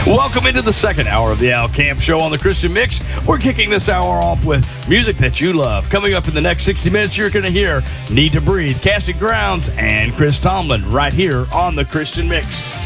Welcome into the second hour of the Al Camp Show on the Christian Mix. We're kicking this hour off with music that you love. Coming up in the next 60 minutes, you're going to hear Need to Breathe, Casting Grounds, and Chris Tomlin right here on the Christian Mix.